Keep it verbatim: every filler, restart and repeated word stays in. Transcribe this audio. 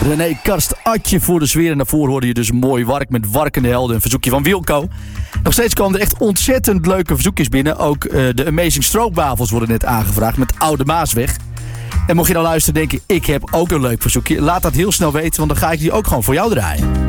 René Karst, Atje voor de sfeer. En daarvoor hoorde je dus mooi Wark met Warkende Helden. Een verzoekje van Wilco. Nog steeds komen er echt ontzettend leuke verzoekjes binnen. Ook uh, de Amazing Stroopwafels worden net aangevraagd met Oude Maasweg. En mocht je nou luisteren en denken, ik heb ook een leuk verzoekje. Laat dat heel snel weten, want dan ga ik die ook gewoon voor jou draaien.